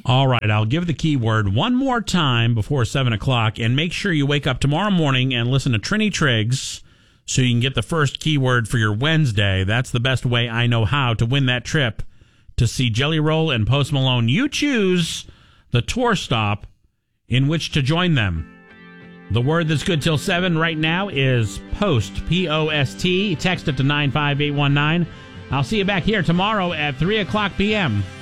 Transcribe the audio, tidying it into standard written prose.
All right, I'll give the keyword one more time before 7 o'clock, and make sure you wake up tomorrow morning and listen to Trini Triggs so you can get the first keyword for your Wednesday. That's the best way I know how to win that trip to see Jelly Roll and Post Malone. You choose the tour stop in which to join them. The word that's good till 7 right now is POST, P-O-S-T. Text it to 95819. I'll see you back here tomorrow at 3 o'clock p.m.